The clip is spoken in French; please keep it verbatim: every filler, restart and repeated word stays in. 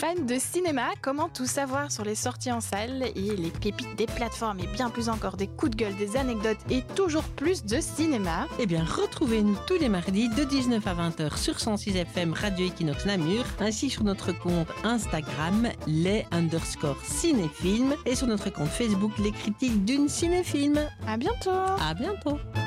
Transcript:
fans de cinéma, comment tout savoir sur les sorties en salle et les pépites des plateformes et bien plus encore des coups de gueule, des anecdotes et toujours plus de cinéma? Eh bien, retrouvez-nous tous les mardis de dix-neuf à vingt heures sur cent six F M Radio Equinox Namur, ainsi sur notre compte Instagram, les underscore cinéfilms, et sur notre compte Facebook, les critiques d'une cinéfilm. À bientôt! À bientôt!